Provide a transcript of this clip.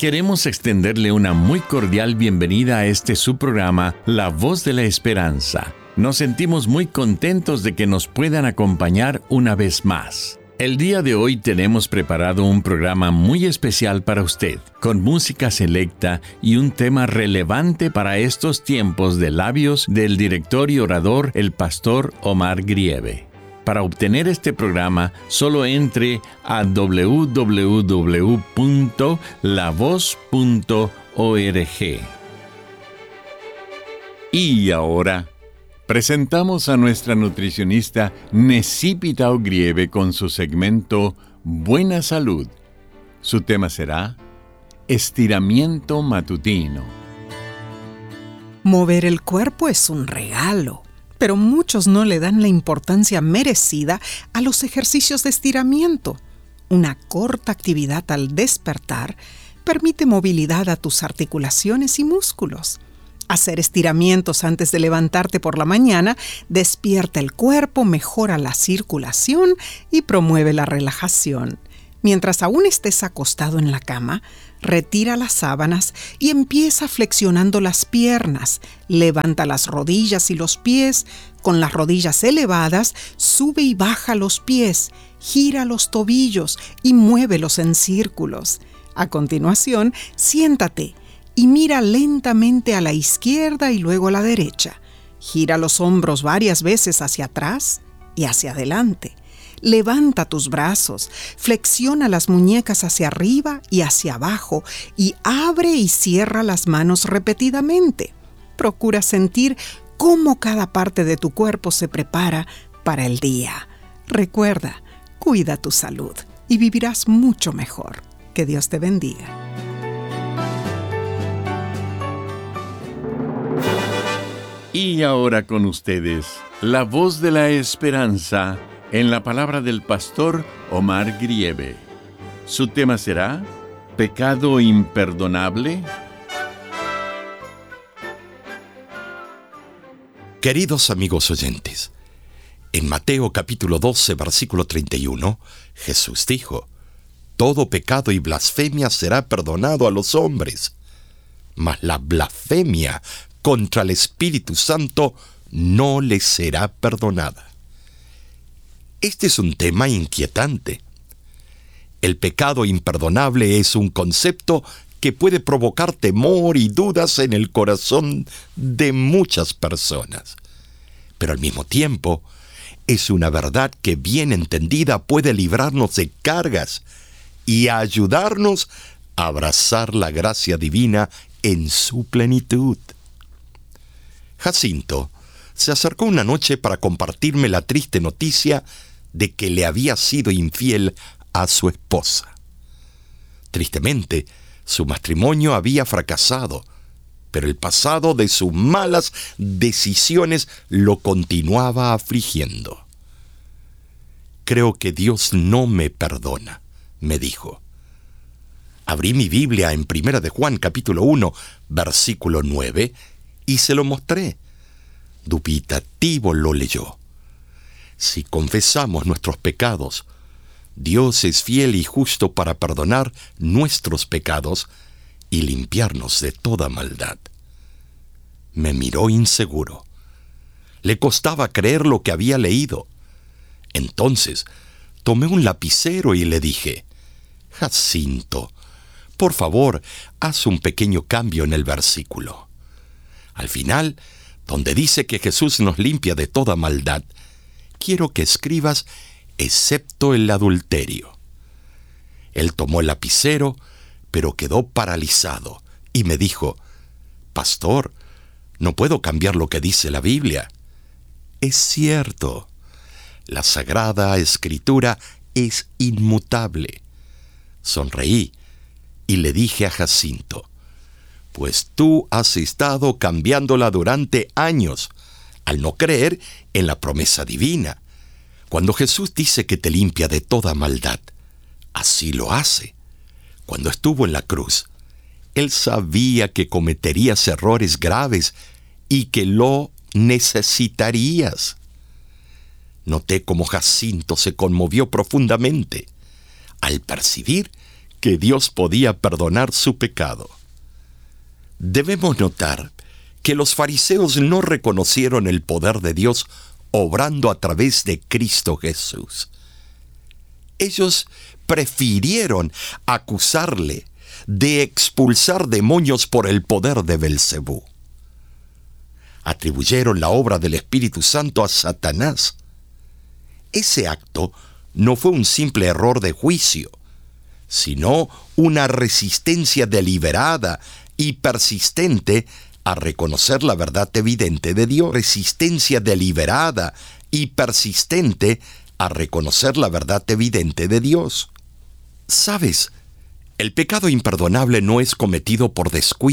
Queremos extenderle una muy cordial bienvenida a este su programa, La Voz de la Esperanza. Nos sentimos muy contentos de que nos puedan acompañar una vez más. El día de hoy tenemos preparado un programa muy especial para usted, con música selecta y un tema relevante para estos tiempos de labios del director y orador, el pastor Omar Grieve. Para obtener este programa, solo entre a www.lavoz.org. Y ahora, presentamos a nuestra nutricionista Nessie Pitao Grieve con su segmento Buena Salud. Su tema será Estiramiento Matutino. Mover el cuerpo es un regalo, pero muchos no le dan la importancia merecida a los ejercicios de estiramiento. Una corta actividad al despertar permite movilidad a tus articulaciones y músculos. Hacer estiramientos antes de levantarte por la mañana despierta el cuerpo, mejora la circulación y promueve la relajación. Mientras aún estés acostado en la cama, retira las sábanas y empieza flexionando las piernas. Levanta las rodillas y los pies. Con las rodillas elevadas, sube y baja los pies. Gira los tobillos y muévelos en círculos. A continuación, siéntate y mira lentamente a la izquierda y luego a la derecha. Gira los hombros varias veces hacia atrás y hacia adelante. Levanta tus brazos, flexiona las muñecas hacia arriba y hacia abajo y abre y cierra las manos repetidamente. Procura sentir cómo cada parte de tu cuerpo se prepara para el día. Recuerda, cuida tu salud y vivirás mucho mejor. Que Dios te bendiga. Y ahora con ustedes, la voz de la esperanza en la palabra del pastor Omar Grieve. Su tema será ¿Pecado imperdonable? Queridos amigos oyentes, en Mateo capítulo 12, versículo 31, Jesús dijo: todo pecado y blasfemia será perdonado a los hombres, mas la blasfemia contra el Espíritu Santo no les será perdonada. Este es un tema inquietante. El pecado imperdonable es un concepto que puede provocar temor y dudas en el corazón de muchas personas. Pero al mismo tiempo, es una verdad que bien entendida puede librarnos de cargas y ayudarnos a abrazar la gracia divina en su plenitud. Jacinto se acercó una noche para compartirme la triste noticia de que le había sido infiel a su esposa. Tristemente, su matrimonio había fracasado, pero el pasado de sus malas decisiones lo continuaba afligiendo. Creo que Dios no me perdona, me dijo. Abrí mi Biblia en 1 de Juan capítulo 1, versículo 9, y se lo mostré. Dubitativo lo leyó. Si confesamos nuestros pecados, Dios es fiel y justo para perdonar nuestros pecados y limpiarnos de toda maldad. Me miró inseguro. Le costaba creer lo que había leído. Entonces, tomé un lapicero y le dije: Jacinto, por favor, haz un pequeño cambio en el versículo. Al final, donde dice que Jesús nos limpia de toda maldad, quiero que escribas excepto el adulterio. Él tomó el lapicero, pero quedó paralizado y me dijo: Pastor, no puedo cambiar lo que dice la Biblia. Es cierto, la Sagrada Escritura es inmutable. Sonreí y le dije a Jacinto: pues tú has estado cambiándola durante años, al no creer en la promesa divina. Cuando Jesús dice que te limpia de toda maldad, así lo hace. Cuando estuvo en la cruz, Él sabía que cometerías errores graves y que lo necesitarías. Noté cómo Jacinto se conmovió profundamente al percibir que Dios podía perdonar su pecado. Debemos notar que los fariseos no reconocieron el poder de Dios obrando a través de Cristo Jesús. Ellos prefirieron acusarle de expulsar demonios por el poder de Belcebú. Atribuyeron la obra del Espíritu Santo a Satanás. Ese acto no fue un simple error de juicio, sino una resistencia deliberada y persistente a reconocer la verdad evidente de Dios. Resistencia deliberada y persistente a reconocer la verdad evidente de Dios. ¿Sabes? El pecado imperdonable no es cometido por descuido.